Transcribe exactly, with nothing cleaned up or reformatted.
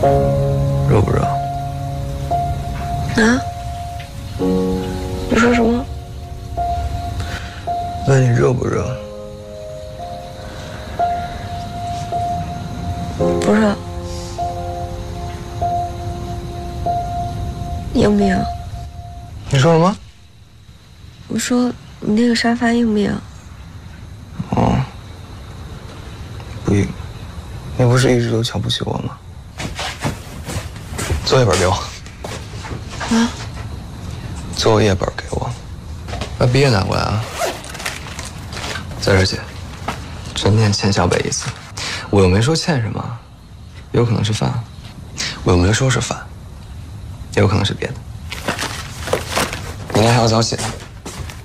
热不热？ 啊？你说什么？ 问你热不热？ 不热。硬不硬？ 你说什么？ 我说你那个沙发硬不硬？ 哦，不硬。你不是一直都瞧不起我吗？作业本给我。 啊？ 作业本给我。把毕业拿过来啊。在这儿写，整天欠小北一次。我又没说欠什么，有可能是饭。我又没说是饭，也有可能是别的。明天还要早起。